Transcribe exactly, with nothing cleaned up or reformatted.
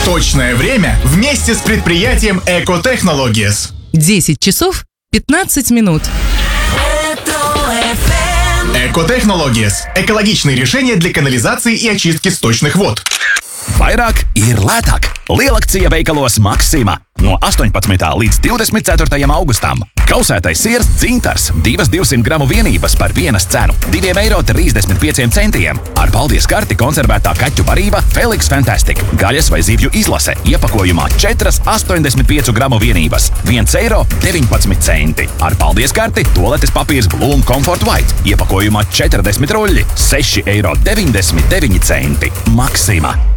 Точное время вместе с предприятием Eco Technologies. десять часов пятнадцать минут. Eco Technologies – экологичные решения для канализации и очистки сточных вод. Vairāk ir lētāk. Lielakcija veikalos Maxima no astoņpadsmitā līdz divdesmit ceturtajam augustam. Kausētais siers dzintars divas divsimt gramu vienības par vienas cenu divi eiro trīsdesmit pieci centiem. Ar paldies karti konservētā kaķu barība Felix Fantastic. Gaļas vai zivju izlase iepakojumā četras astoņdesmit piecu gramu vienības viens eiro deviņpadsmit centi. Ar paldies karti toaletes papīrs Bloom Comfort White iepakojumā četrdesmit ruļļi seši eiro deviņdesmit deviņi centi. Maxima.